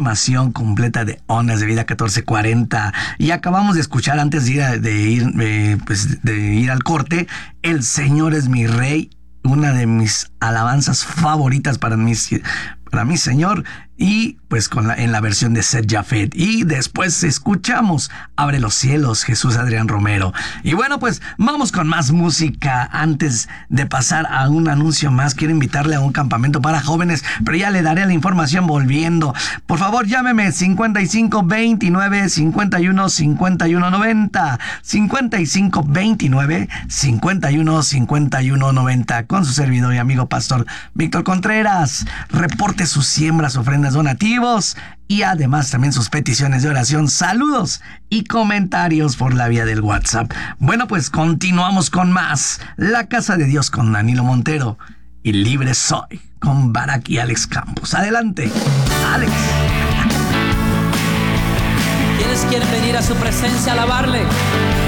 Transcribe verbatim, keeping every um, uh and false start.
información completa de Ondas de Vida catorce cuarenta. Y acabamos de escuchar antes de ir, a, de, ir eh, pues de ir al corte, El Señor es mi Rey, una de mis alabanzas favoritas para mí, para mi Señor, y pues con la, en la versión de Seth Jafet. Y después escuchamos Abre los cielos, Jesús Adrián Romero. Y bueno, pues vamos con más música. Antes de pasar a un anuncio más, quiero invitarle a un campamento para jóvenes, pero ya le daré la información volviendo. Por favor, llámeme cincuenta y cinco veintinueve cincuenta y uno cincuenta y uno noventa, cincuenta y cinco veintinueve cincuenta y uno cincuenta y uno noventa, con su servidor y amigo pastor Víctor Contreras. Reporte sus siembras, ofrendas, donativos y además también sus peticiones de oración, saludos y comentarios por la vía del WhatsApp. Bueno, pues continuamos con más. La Casa de Dios con Danilo Montero y Libre Soy con Barak y Alex Campos. Adelante, Alex. ¿Quiénes quieren venir a su presencia a alabarle?